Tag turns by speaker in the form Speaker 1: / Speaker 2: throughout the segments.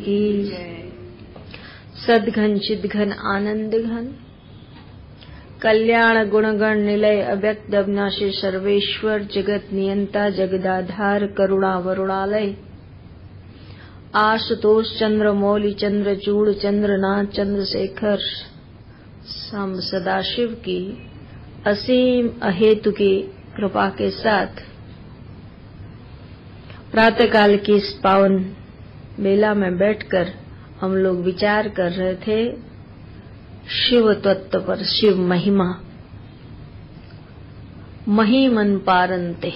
Speaker 1: की सदघन चिदघन आनंद घन कल्याण गुणगण निलय अव्यक्त अविनाशी सर्वेश्वर जगत नियंता जगदाधार करुणा वरुणालय आशुतोष चंद्र मौली चंद्रचूड़ चंद्रनाथ चंद्रशेखर सांब सदाशिव की असीम अहेतु की कृपा के साथ प्रातःकाल की इस पावन बेला में बैठकर हम लोग विचार कर रहे थे शिव तत्व पर, शिव महिमा। महिमन पारंते,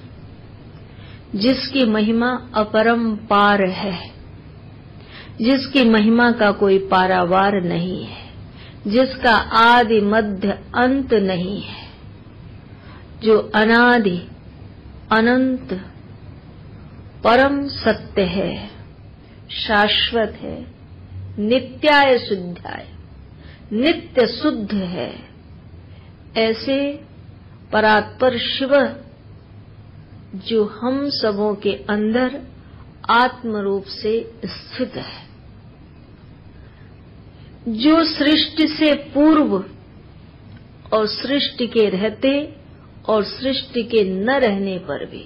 Speaker 1: जिसकी महिमा अपरंपार है, जिसकी महिमा का कोई पारावार नहीं है, जिसका आदि मध्य अंत नहीं है, जो अनादि अनंत परम सत्य है, शाश्वत है, नित्याय शुद्धाय, नित्य शुद्ध है, ऐसे परात्पर शिव जो हम सबों के अंदर आत्म रूप से स्थित है, जो सृष्टि से पूर्व और सृष्टि के रहते और सृष्टि के न रहने पर भी,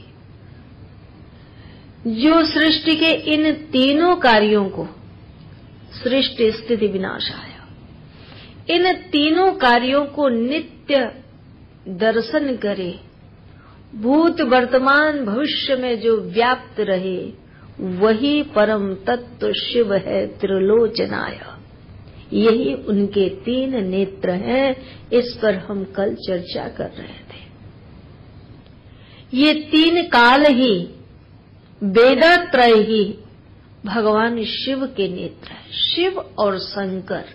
Speaker 1: जो सृष्टि के इन तीनों कार्यों को, सृष्टि स्थिति विनाश आया, इन तीनों कार्यों को नित्य दर्शन करे, भूत वर्तमान भविष्य में जो व्याप्त रहे, वही परम तत्व शिव है त्रिलोचनाय। यही उनके तीन नेत्र हैं। इस पर हम कल चर्चा कर रहे थे। ये तीन काल ही, वेदात्रय ही भगवान शिव के नेत्र है, शिव और शंकर।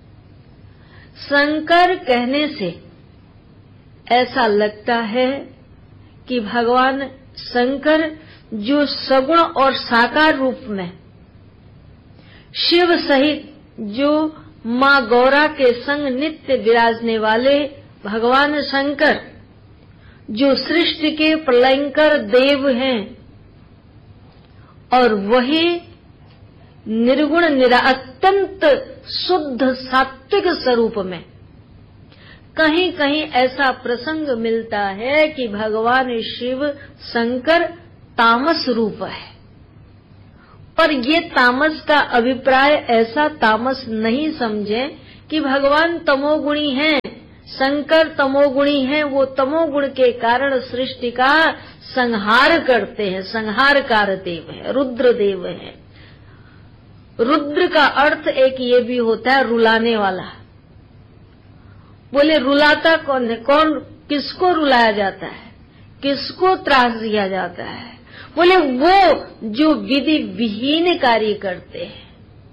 Speaker 1: शंकर कहने से ऐसा लगता है कि भगवान शंकर जो सगुण और साकार रूप में शिव सहित जो मां गौरा के संग नित्य विराजने वाले भगवान शंकर, जो सृष्टि के प्रलयंकर देव हैं, और वही निर्गुण अत्यंत शुद्ध सात्विक स्वरूप में। कहीं कहीं ऐसा प्रसंग मिलता है कि भगवान शिव शंकर तामस रूप है, और ये तामस का अभिप्राय ऐसा तामस नहीं समझे कि भगवान तमोगुणी हैं, शंकर तमोगुणी हैं, वो तमोगुण के कारण सृष्टि का संहार करते हैं, संहारकार देव है, रुद्र देव है। रुद्र का अर्थ एक ये भी होता है रुलाने वाला। बोले रुलाता कौन है? कौन, किसको रुलाया जाता है, किसको त्रास दिया जाता है? बोले वो जो विधि विहीन कार्य करते हैं,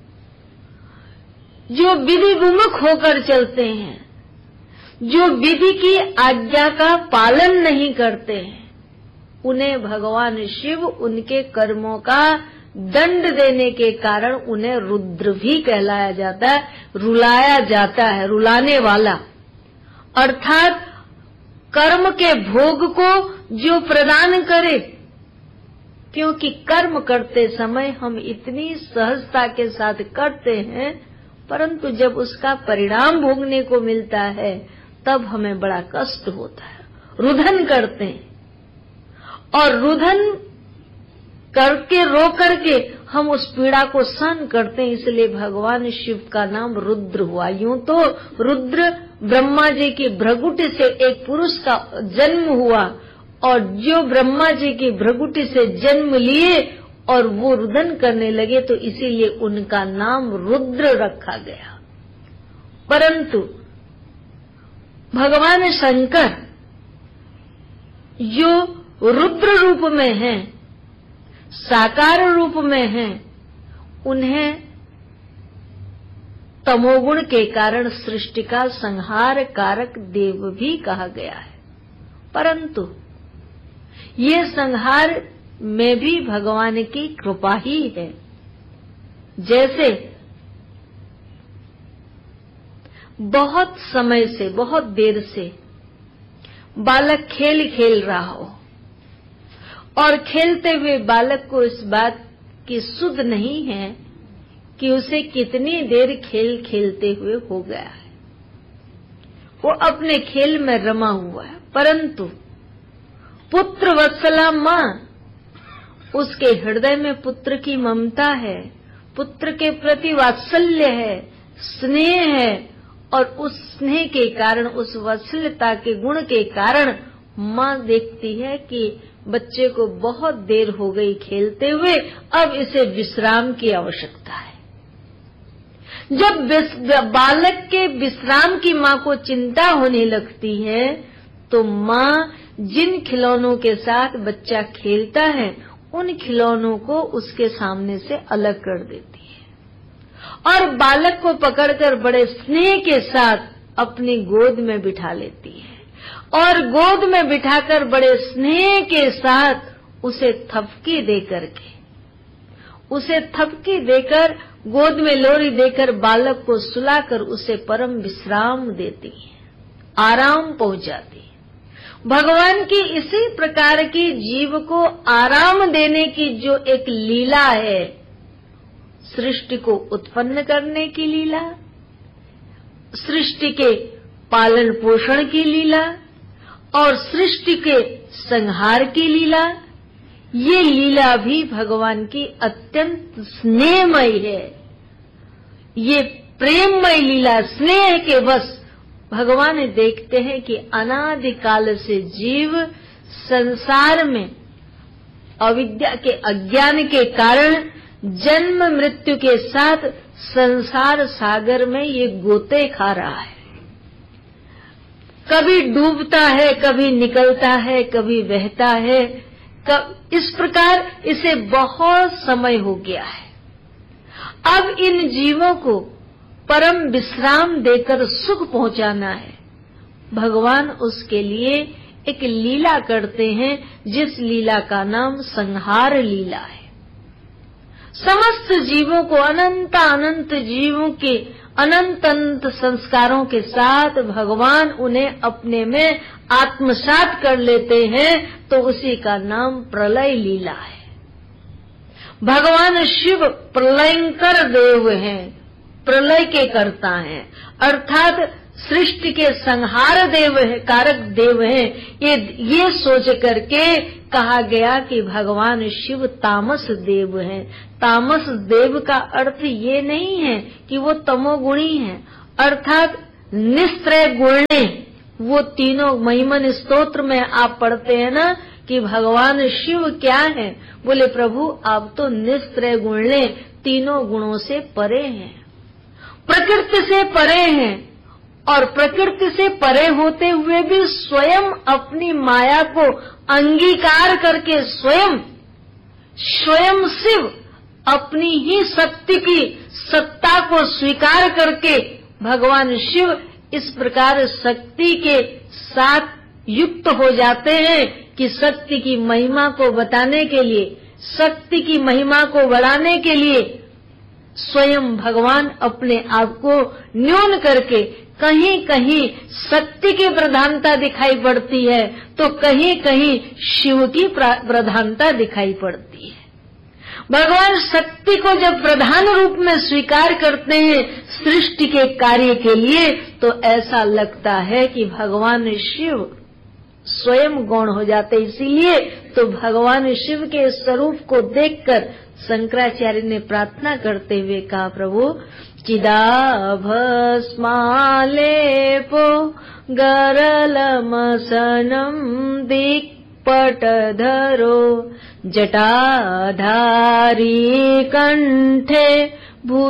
Speaker 1: जो विधि विमुख होकर चलते हैं, जो विधि की आज्ञा का पालन नहीं करते हैं, उन्हें भगवान शिव उनके कर्मों का दंड देने के कारण उन्हें रुद्र भी कहलाया जाता है, रुलाया जाता है, रुलाने वाला। अर्थात कर्म के भोग को जो प्रदान करे, क्योंकि कर्म करते समय हम इतनी सहजता के साथ करते हैं, परंतु जब उसका परिणाम भोगने को मिलता है तब हमें बड़ा कष्ट होता है। रुदन करते हैं, और रुदन करके रो करके हम उस पीड़ा को सहन करते हैं। इसलिए भगवान शिव का नाम रुद्र हुआ। यूं तो रुद्र ब्रह्मा जी की भ्रगुटी से एक पुरुष का जन्म हुआ, और जो ब्रह्मा जी की भ्रगुटी से जन्म लिए और वो रुदन करने लगे, तो इसीलिए उनका नाम रुद्र रखा गया। परंतु भगवान शंकर जो रुद्र रूप में हैं, साकार रूप में हैं, उन्हें तमोगुण के कारण सृष्टि का संहार कारक देव भी कहा गया है। परंतु ये संहार में भी भगवान की कृपा ही है। जैसे बहुत समय से, बहुत देर से बालक खेल खेल रहा हो, और खेलते हुए बालक को इस बात की सुध नहीं है कि उसे कितनी देर खेल खेलते हुए हो गया है। वो अपने खेल में रमा हुआ है, परंतु पुत्र वत्सला मां, उसके हृदय में पुत्र की ममता है, पुत्र के प्रति वात्सल्य है, स्नेह है, और उस स्नेह के कारण, उस वात्सल्यता के गुण के कारण मां देखती है कि बच्चे को बहुत देर हो गई खेलते हुए, अब इसे विश्राम की आवश्यकता है। जब बालक के विश्राम की मां को चिंता होने लगती है, तो मां जिन खिलौनों के साथ बच्चा खेलता है, उन खिलौनों को उसके सामने से अलग कर देती है और बालक को पकड़कर बड़े स्नेह के साथ अपनी गोद में बिठा लेती है और गोद में बिठाकर बड़े स्नेह के साथ उसे थपकी देकर गोद में लोरी देकर बालक को सुलाकर उसे परम विश्राम देती है, आराम पहुंचाती है। भगवान की इसी प्रकार की जीव को आराम देने की जो एक लीला है, सृष्टि को उत्पन्न करने की लीला, सृष्टि के पालन पोषण की लीला और सृष्टि के संहार की लीला, ये लीला भी भगवान की अत्यंत स्नेहमयी है। ये प्रेममय लीला, स्नेह के वश भगवान देखते हैं कि अनादिकाल से जीव संसार में अविद्या के अज्ञान के कारण जन्म मृत्यु के साथ संसार सागर में ये गोते खा रहा है, कभी डूबता है, कभी निकलता है, कभी बहता है, इस प्रकार इसे बहुत समय हो गया है। अब इन जीवों को परम विश्राम देकर सुख पहुंचाना है। भगवान उसके लिए एक लीला करते हैं, जिस लीला का नाम संहार लीला है। समस्त जीवों को, अनंत जीवों के अनंत संस्कारों के साथ भगवान उन्हें अपने में आत्मसात कर लेते हैं, तो उसी का नाम प्रलय लीला है। भगवान शिव प्रलयंकर देव हैं, प्रलय के कर्ता हैं, अर्थात सृष्टि के संहार देव है, कारक देव हैं। ये सोच करके कहा गया कि भगवान शिव तामस देव हैं। तामस देव का अर्थ ये नहीं है कि वो तमोगुणी हैं, अर्थात निस्त्रय गुणे। वो तीनों महिमन स्तोत्र में आप पढ़ते हैं ना कि भगवान शिव क्या है, बोले प्रभु आप तो निस्त्रय गुणे, तीनों गुणों से परे हैं, प्रकृति से परे हैं, और प्रकृति से परे होते हुए भी स्वयं अपनी माया को अंगीकार करके स्वयं शिव अपनी ही शक्ति की सत्ता को स्वीकार करके भगवान शिव इस प्रकार शक्ति के साथ युक्त हो जाते हैं कि शक्ति की महिमा को बताने के लिए, शक्ति की महिमा को बढ़ाने के लिए स्वयं भगवान अपने आप को न्यून करके, कहीं कहीं शक्ति की प्रधानता दिखाई पड़ती है तो कहीं कहीं शिव की प्रधानता दिखाई पड़ती है। भगवान शक्ति को जब प्रधान रूप में स्वीकार करते हैं सृष्टि के कार्य के लिए, तो ऐसा लगता है कि भगवान शिव स्वयं गौण हो जाते। इसीलिए तो भगवान शिव के स्वरूप को देखकर शंकराचार्य ने प्रार्थना करते हुए कहा, प्रभु चिदाभस्मालेपो गरलमसनं दिक्पटधरो जटाधारी कंठे